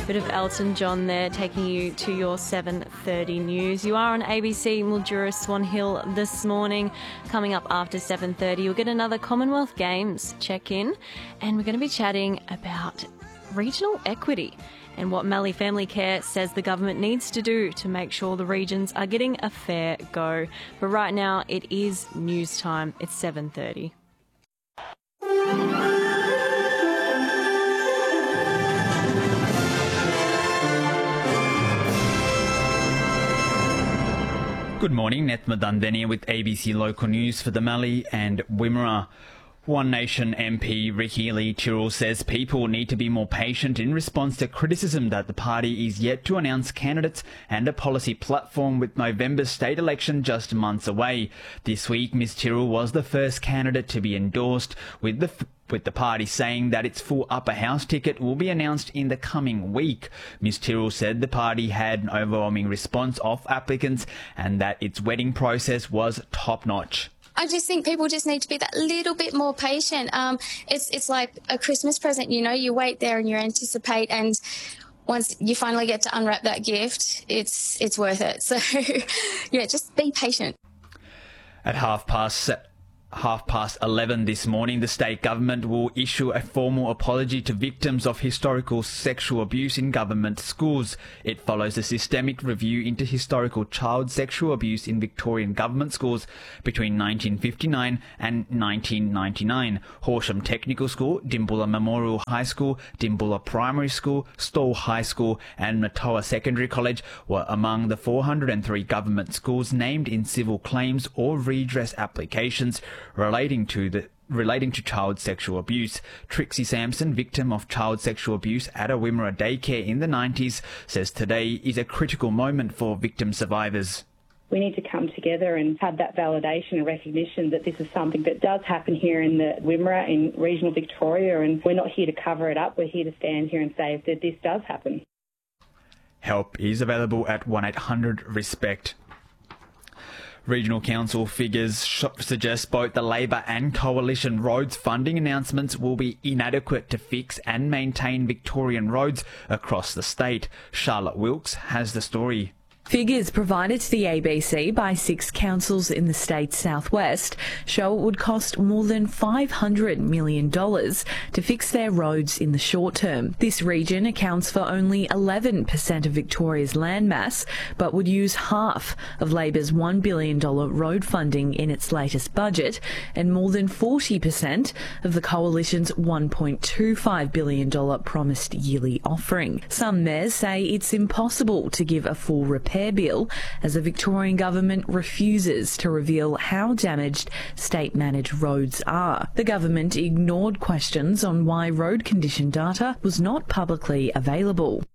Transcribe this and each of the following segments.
Bit of Elton John there, taking you to your 7:30 news. You are on ABC Mildura Swan Hill this morning. Coming up after 7:30, you'll get another Commonwealth Games check-in, and we're going to be chatting about regional equity and what Mallee Family Care says the government needs to do to make sure the regions are getting a fair go. But right now, it is news time. It's 7:30. Good morning, Netma Dundenia with ABC Local News for the Mallee and Wimmera. One Nation MP Ricky Lee Tyrrell says people need to be more patient in response to criticism that the party is yet to announce candidates and a policy platform with November's state election just months away. This week, Ms Tyrrell was the first candidate to be endorsed, with the party saying that its full upper house ticket will be announced in the coming week. Ms Tyrrell said the party had an overwhelming response of applicants and that its vetting process was top-notch. I just think people just need to be that little bit more patient. It's like a Christmas present, you know, you wait there and you anticipate, and once you finally get to unwrap that gift, it's worth it. So, yeah, just be patient. At half past 11 this morning, the state government will issue a formal apology to victims of historical sexual abuse in government schools. It follows a systemic review into historical child sexual abuse in Victorian government schools between 1959 and 1999. Horsham Technical School, Dimbulla Memorial High School, Dimbulla Primary School, Stawell High School and Matoa Secondary College were among the 403 government schools named in civil claims or redress applications relating to child sexual abuse. Trixie Sampson, victim of child sexual abuse at a Wimmera daycare in the 90s, says today is a critical moment for victim survivors. We need to come together and have that validation and recognition that this is something that does happen here in the Wimmera, in regional Victoria, and we're not here to cover it up. We're here to stand here and say that this does happen. Help is available at 1800-RESPECT. Regional Council figures suggest both the Labor and Coalition roads funding announcements will be inadequate to fix and maintain Victorian roads across the state. Charlotte Wilkes has the story. Figures provided to the ABC by 6 councils in the state's southwest show it would cost more than $500 million to fix their roads in the short term. This region accounts for only 11% of Victoria's landmass, but would use half of Labor's $1 billion road funding in its latest budget and more than 40% of the Coalition's $1.25 billion promised yearly offering. Some mayors say it's impossible to give a full repair bill as the Victorian government refuses to reveal how damaged state-managed roads are. The government ignored questions on why road condition data was not publicly available.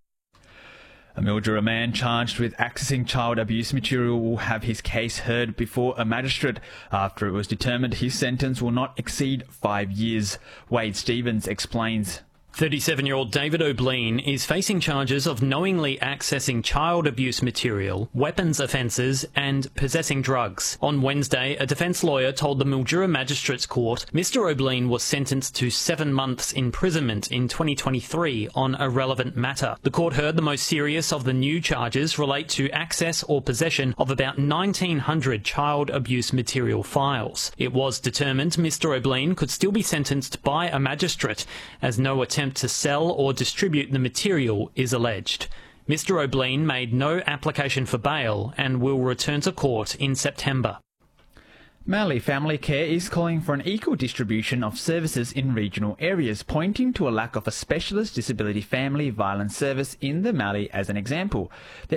A Mildura man charged with accessing child abuse material will have his case heard before a magistrate after it was determined his sentence will not exceed 5 years. Wade Stevens explains. 37-year-old David O'Bleen is facing charges of knowingly accessing child abuse material, weapons offences and possessing drugs. On Wednesday, a defence lawyer told the Mildura Magistrates Court Mr O'Bleen was sentenced to 7 months imprisonment in 2023 on a relevant matter. The court heard the most serious of the new charges relate to access or possession of about 1,900 child abuse material files. It was determined Mr O'Bleen could still be sentenced by a magistrate as no attempt to sell or distribute the material is alleged. Mr O'Bleen made no application for bail and will return to court in September. Mallee Family Care is calling for an equal distribution of services in regional areas, pointing to a lack of a specialist disability family violence service in the Mallee as an example. The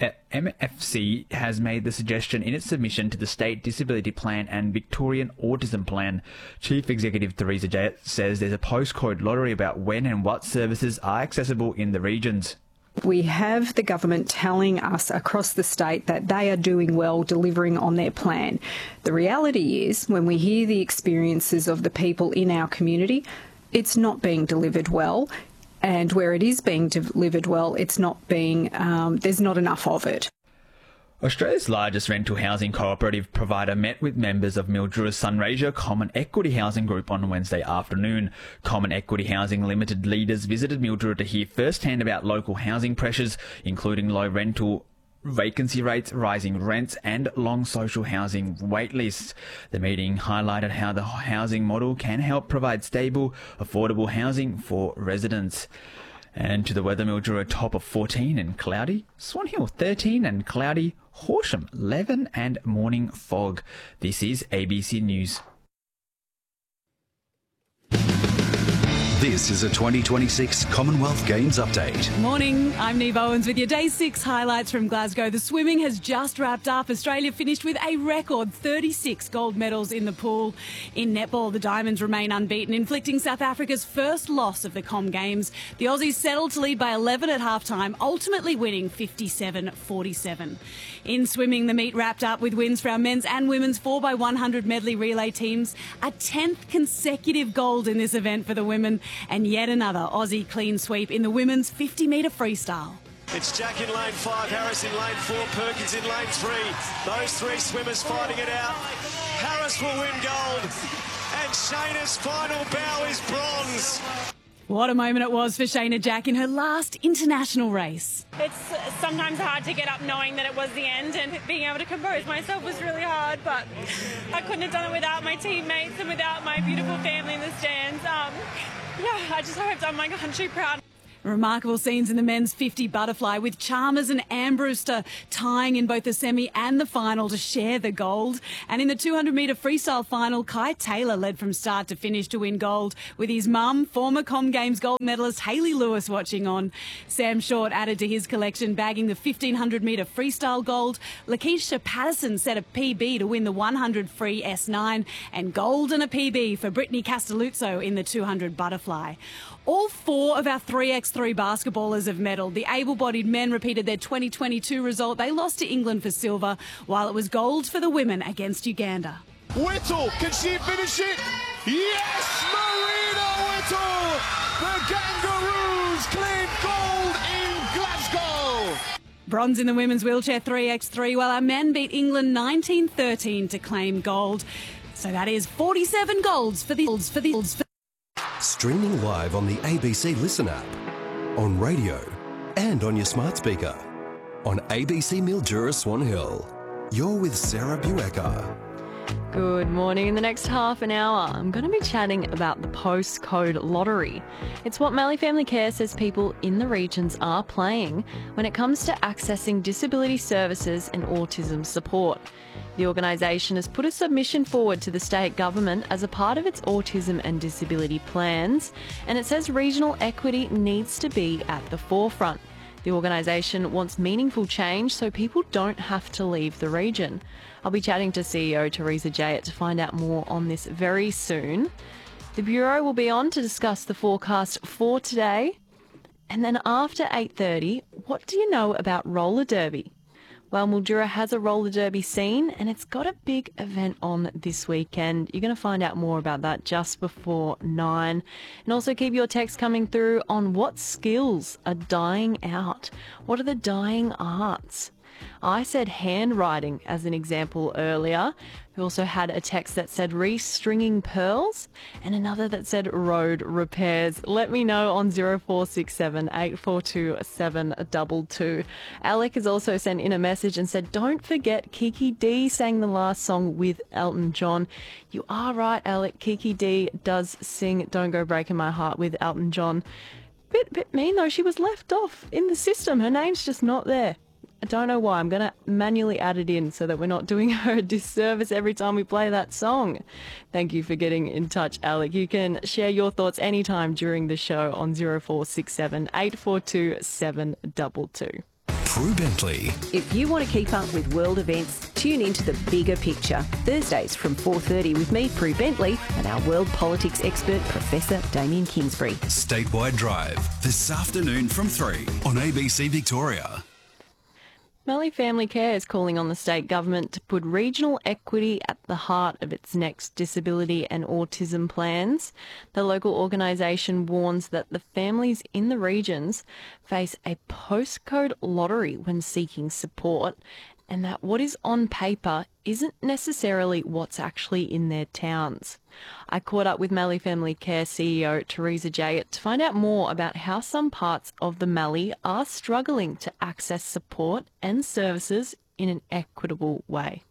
MFC has made the suggestion in its submission to the State Disability Plan and Victorian Autism Plan. Chief Executive Theresa Jayett says there's a postcode lottery about when and what services are accessible in the regions. We have the government telling us across the state that they are doing well delivering on their plan. The reality is, when we hear the experiences of the people in our community, it's not being delivered well. And where it is being delivered well, it's not being, there's not enough of it. Australia's largest rental housing cooperative provider met with members of Mildura's Sunraysia Common Equity Housing Group on Wednesday afternoon. Common Equity Housing Limited leaders visited Mildura to hear firsthand about local housing pressures, including low rental vacancy rates, rising rents and long social housing wait lists. The meeting highlighted how the housing model can help provide stable, affordable housing for residents. And to the weather, Mildura top of 14 and cloudy, Swan Hill 13 and cloudy, Horsham 11 and morning fog. This is ABC News. This is a 2026 Commonwealth Games update. Morning, I'm Neve Owens with your Day 6 highlights from Glasgow. The swimming has just wrapped up. Australia finished with a record 36 gold medals in the pool. In netball, the Diamonds remain unbeaten, inflicting South Africa's first loss of the Com Games. The Aussies settled to lead by 11 at halftime, ultimately winning 57-47. In swimming, the meet wrapped up with wins for our men's and women's 4x100 medley relay teams. A 10th consecutive gold in this event for the women, and yet another Aussie clean sweep in the women's 50-metre freestyle. It's Jack in lane 5, Harris in lane 4, Perkins in lane 3. Those three swimmers fighting it out. Harris will win gold, and Shayna's final bow is bronze. What a moment it was for Shayna Jack in her last international race. It's sometimes hard to get up knowing that it was the end, and being able to compose myself was really hard, but I couldn't have done it without my teammates and without my beautiful family in the stands. I just hope I've done my country proud. Remarkable scenes in the men's 50 butterfly, with Chalmers and Ambrewster tying in both the semi and the final to share the gold. And in the 200-metre freestyle final, Kai Taylor led from start to finish to win gold, with his mum, former Com Games gold medalist Hayley Lewis, watching on. Sam Short added to his collection, bagging the 1500-metre freestyle gold. Lakeisha Patterson set a PB to win the 100 free S9, and gold and a PB for Brittany Castelluzzo in the 200 butterfly. All four of our 3x3 basketballers have medalled. The able-bodied men repeated their 2022 result. They lost to England for silver, while it was gold for the women against Uganda. Whittle, can she finish it? Yes, Marina Whittle! The Kangaroos claim gold in Glasgow! Bronze in the women's wheelchair 3x3, while our men beat England 19-13 to claim gold. So that is 47 golds for the Streaming live on the ABC Listen app, on radio and on your smart speaker. On ABC Mildura Swan Hill, you're with Sarah Buecker. Good morning. In the next half an hour, I'm going to be chatting about the postcode lottery. It's what Mallee Family Care says people in the regions are playing when it comes to accessing disability services and autism support. The organisation has put a submission forward to the state government as a part of its autism and disability plans, and it says regional equity needs to be at the forefront. The organisation wants meaningful change so people don't have to leave the region. I'll be chatting to CEO Teresa Jayett to find out more on this very soon. The Bureau will be on to discuss the forecast for today. And then after 8:30, what do you know about roller derby? Well, Mildura has a roller derby scene, and it's got a big event on this weekend. You're going to find out more about that just before 9. And also keep your text coming through on what skills are dying out. What are the dying arts? I said handwriting as an example earlier. We also had a text that said restringing pearls and another that said road repairs. Let me know on 0467 842 722. Alec has also sent in a message and said, don't forget Kiki D sang the last song with Elton John. You are right, Alec. Kiki D does sing Don't Go Breaking My Heart with Elton John. Bit mean though, she was left off in the system. Her name's just not there. I don't know why. I'm going to manually add it in so that we're not doing her a disservice every time we play that song. Thank you for getting in touch, Alec. You can share your thoughts anytime during the show on 0467 842 722. Prue Bentley. If you want to keep up with world events, tune into The Bigger Picture, Thursdays from 4:30 with me, Prue Bentley, and our world politics expert, Professor Damien Kingsbury. Statewide Drive, this afternoon from 3 on ABC Victoria. Mallee Family Care is calling on the state government to put regional equity at the heart of its next disability and autism plans. The local organisation warns that the families in the regions face a postcode lottery when seeking support. and that what is on paper isn't necessarily what's actually in their towns. I caught up with Mallee Family Care CEO Teresa Jayett to find out more about how some parts of the Mallee are struggling to access support and services in an equitable way.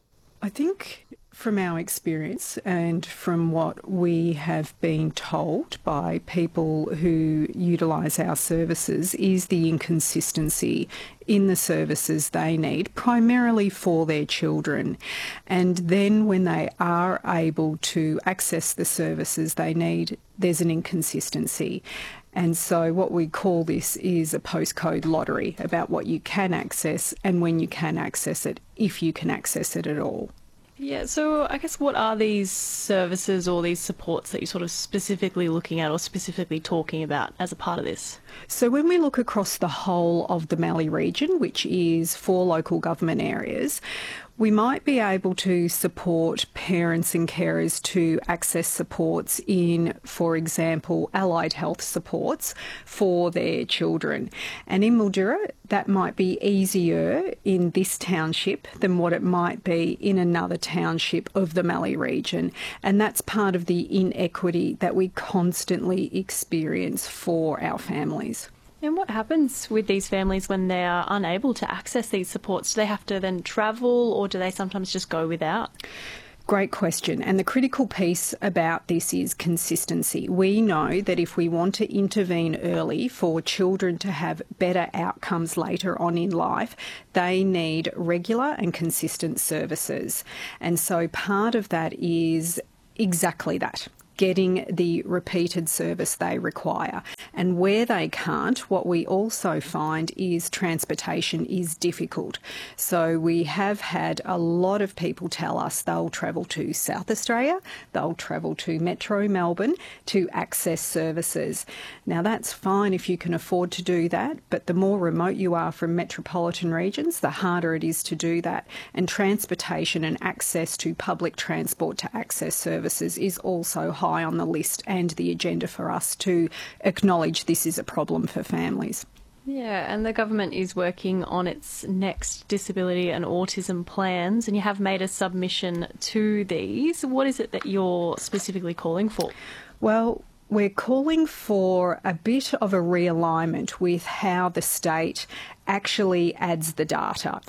I think from our experience and from what we have been told by people who utilise our services is the inconsistency in the services they need, primarily for their children. And then when they are able to access the services they need, there's an inconsistency. And so what we call this is a postcode lottery about what you can access and when you can access it, if you can access it at all. Yeah, so I guess what are these services or these supports that you're sort of specifically looking at or specifically talking about as a part of this? So when we look across the whole of the Mallee region, which is 4 local government areas, we might be able to support parents and carers to access supports in, for example, allied health supports for their children. And in Mildura, that might be easier in this township than what it might be in another township of the Mallee region. And that's part of the inequity that we constantly experience for our families. And what happens with these families when they are unable to access these supports? Do they have to then travel or do they sometimes just go without? Great question. And the critical piece about this is consistency. We know that if we want to intervene early for children to have better outcomes later on in life, they need regular and consistent services. And so part of that is exactly that. Getting the repeated service they require. And where they can't, what we also find is transportation is difficult. So we have had a lot of people tell us they'll travel to South Australia, they'll travel to Metro Melbourne to access services. Now that's fine if you can afford to do that, but the more remote you are from metropolitan regions, the harder it is to do that. And transportation and access to public transport to access services is also high on the list and the agenda for us to acknowledge this is a problem for families. Yeah, and the government is working on its next disability and autism plans, and you have made a submission to these. What is it that you're specifically calling for? Well, we're calling for a bit of a realignment with how the state actually adds the data.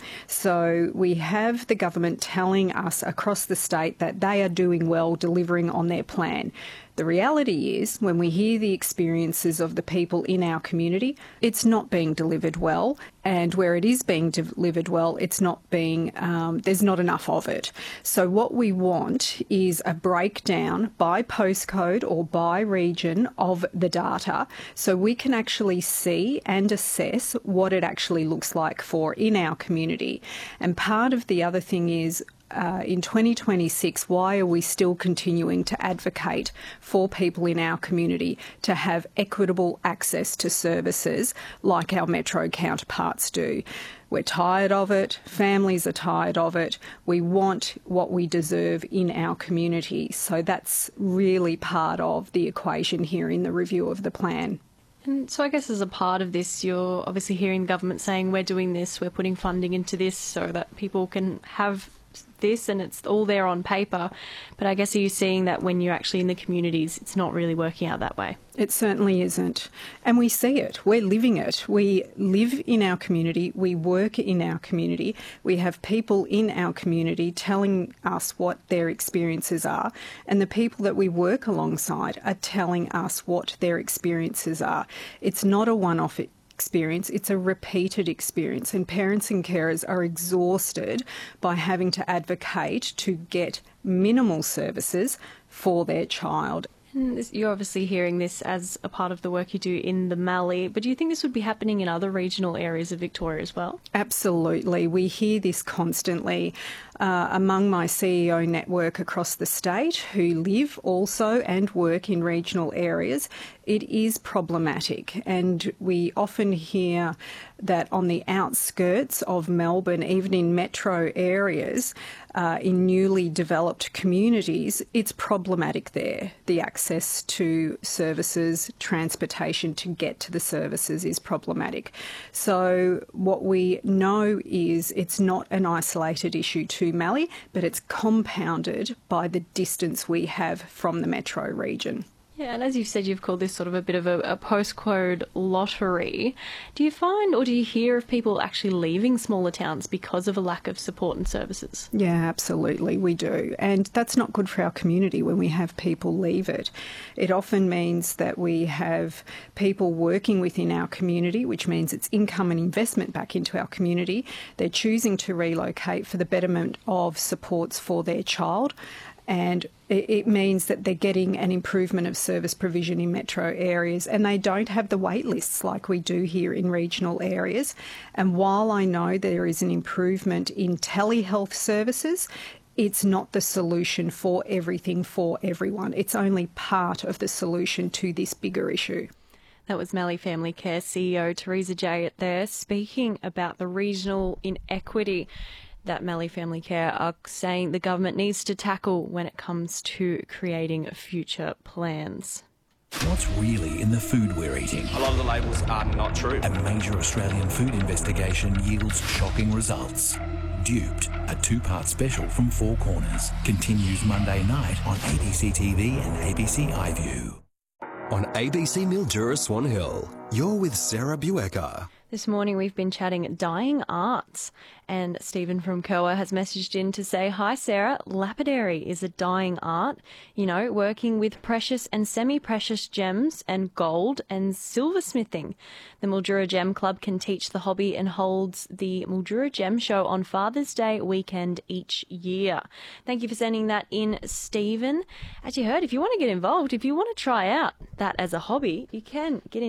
So we have the government telling us across the state that they are doing well delivering on their plan. The reality is, when we hear the experiences of the people in our community, it's not being delivered well, and where it is being delivered well, it's not being, there's not enough of it. So what we want is a breakdown by postcode or by region of the data so we can actually see and assess what it actually looks like for in our community. And part of the other thing is, in 2026, why are we still continuing to advocate for people in our community to have equitable access to services like our metro counterparts do? We're tired of it. Families are tired of it. We want what we deserve in our community. So that's really part of the equation here in the review of the plan. And so I guess as a part of this, you're obviously hearing the government saying we're doing this, we're putting funding into this so that people can have this and it's all there on paper. But I guess are you seeing that when you're actually in the communities, it's not really working out that way? It certainly isn't. And we see it. We're living it. We live in our community. We work in our community. We have people in our community telling us what their experiences are. And the people that we work alongside are telling us what their experiences are. It's not a one-off experience, it's a repeated experience, and parents and carers are exhausted by having to advocate to get minimal services for their child. And you're obviously hearing this as a part of the work you do in the Mallee, but do you think this would be happening in other regional areas of Victoria as well? Absolutely. We hear this constantly. among my CEO network across the state who live also and work in regional areas, it is problematic. And we often hear that on the outskirts of Melbourne, even in metro areas, in newly developed communities, it's problematic there. The access to services, transportation to get to the services is problematic. So what we know is it's not an isolated issue to Mallee, but it's compounded by the distance we have from the metro region. Yeah, and as you've said, you've called this sort of a bit of a postcode lottery. Do you find or do you hear of people actually leaving smaller towns because of a lack of support and services? Yeah, absolutely, we do. And that's not good for our community when we have people leave it. It often means that we have people working within our community, which means it's income and investment back into our community. They're choosing to relocate for the betterment of supports for their child. And it means that they're getting an improvement of service provision in metro areas, and they don't have the wait lists like we do here in regional areas. And while I know there is an improvement in telehealth services, it's not the solution for everything for everyone. It's only part of the solution to this bigger issue. That was Mallee Family Care CEO Teresa Jayett there speaking about the regional inequity that Mallee Family Care are saying the government needs to tackle when it comes to creating future plans. What's really in the food we're eating? A lot of the labels are not true. A major Australian food investigation yields shocking results. Duped, a two-part special from Four Corners, continues Monday night on ABC TV and ABC iView. On ABC Mildura Swan Hill, you're with Sarah Buecker. This morning we've been chatting dying arts, and Stephen from Koa has messaged in to say, "Hi Sarah, lapidary is a dying art, you know, working with precious and semi-precious gems and gold and silversmithing. The Mildura Gem Club can teach the hobby and holds the Mildura Gem Show on Father's Day weekend each year." Thank you for sending that in, Stephen. As you heard, if you want to get involved, if you want to try out that as a hobby, you can get in